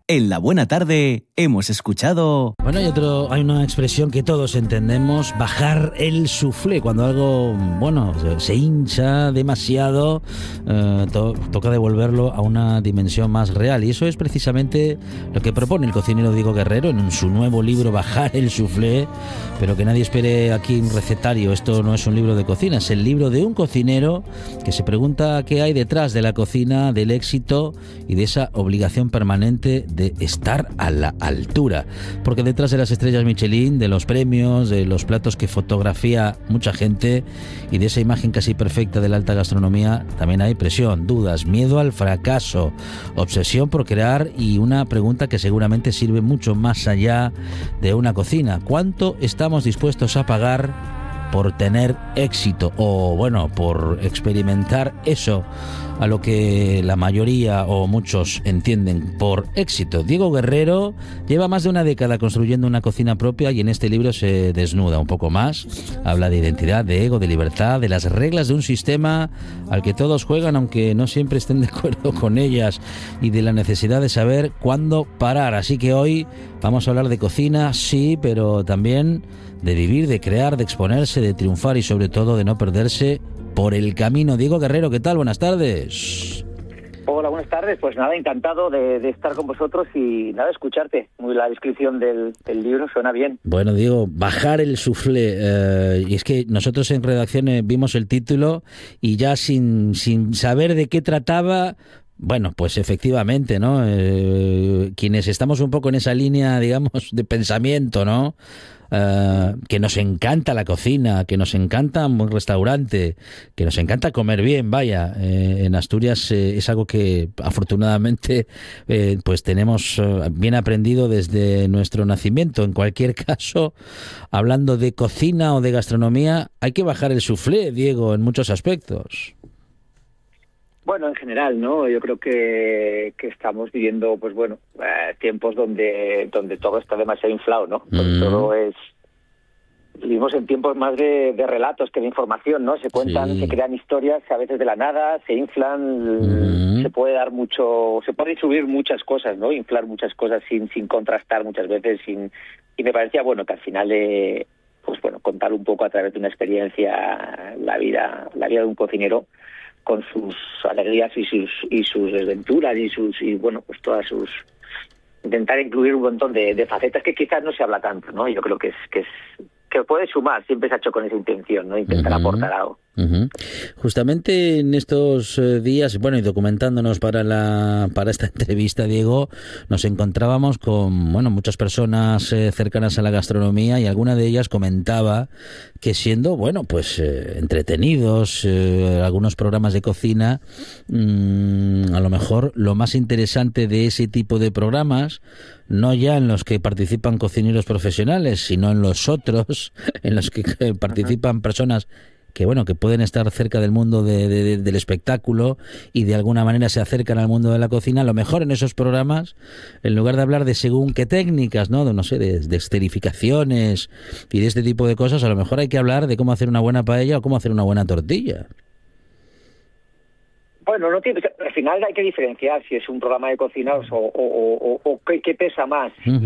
En La Buena Tarde hemos escuchado... Bueno, hay una expresión que todos entendemos, bajar el suflé. Cuando algo, se hincha demasiado, toca devolverlo a una dimensión más real. Y eso es precisamente lo que propone el cocinero Diego Guerrero en su nuevo libro, Bajar el suflé. Pero que nadie espere aquí un recetario. Esto no es un libro de cocina, es el libro de un cocinero que se pregunta qué hay detrás de la cocina, del éxito y de esa obligación permanente de estar a la altura, porque detrás de las estrellas Michelin, de los premios, de los platos que fotografía mucha gente y de esa imagen casi perfecta de la alta gastronomía, también hay presión, dudas, miedo al fracaso, obsesión por crear y una pregunta que seguramente sirve mucho más allá de una cocina: ¿cuánto estamos dispuestos a pagar por tener éxito o por experimentar eso a lo que la mayoría o muchos entienden por éxito? Diego Guerrero lleva más de una década construyendo una cocina propia y en este libro se desnuda un poco más. Habla de identidad, de ego, de libertad, de las reglas de un sistema al que todos juegan aunque no siempre estén de acuerdo con ellas, y de la necesidad de saber cuándo parar. Así que hoy vamos a hablar de cocina, sí, pero también de vivir, de crear, de exponerse, de triunfar y sobre todo de no perderse por el camino. Diego Guerrero, ¿qué tal? Buenas tardes. Hola, buenas tardes. Pues nada, encantado de estar con vosotros y nada, escucharte. La descripción del libro suena bien. Bueno, Diego, bajar el suflé. Y es que nosotros en redacción vimos el título y ya sin saber de qué trataba... Bueno, pues efectivamente, ¿no? Quienes estamos un poco en esa línea, digamos, de pensamiento, ¿no? Que nos encanta la cocina, que nos encanta un buen restaurante, que nos encanta comer bien, vaya. En Asturias es algo que afortunadamente pues tenemos bien aprendido desde nuestro nacimiento. En cualquier caso, hablando de cocina o de gastronomía, hay que bajar el suflé, Diego, en muchos aspectos. Bueno, en general, ¿no? Yo creo que estamos viviendo, tiempos donde todo está demasiado inflado, ¿no? Todo vivimos en tiempos más de relatos que de información, ¿no? Se cuentan, se crean historias a veces de la nada, se inflan, se puede subir muchas cosas, ¿no? Inflar muchas cosas sin contrastar muchas veces, y me parecía que al final contar un poco a través de una experiencia la vida de un cocinero, con sus alegrías y sus desventuras todas sus... Intentar incluir un montón de facetas que quizás no se habla tanto, ¿no? Yo creo que puede sumar, siempre se ha hecho con esa intención, ¿no? Intentar aportar algo. Justamente en estos días, y documentándonos para esta entrevista, Diego, nos encontrábamos con muchas personas cercanas a la gastronomía, y alguna de ellas comentaba que siendo entretenidos algunos programas de cocina, a lo mejor lo más interesante de ese tipo de programas, no ya en los que participan cocineros profesionales, sino en los otros, en los que participan personas que pueden estar cerca del mundo del espectáculo y de alguna manera se acercan al mundo de la cocina. A lo mejor en esos programas, en lugar de hablar de según qué técnicas, de esterificaciones y de este tipo de cosas, a lo mejor hay que hablar de cómo hacer una buena paella o cómo hacer una buena tortilla. Bueno, al final hay que diferenciar si es un programa de cocina o qué pesa más.